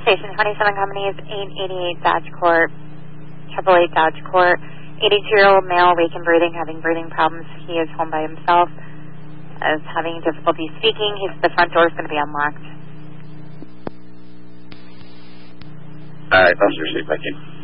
Station 27 Company is 888 Dodge Court, 888 Dodge Court. 82-year-old male, weak in breathing, having breathing problems. He is home by himself, is having difficulty speaking. The front door is going to be unlocked. All right, Buster, thank you.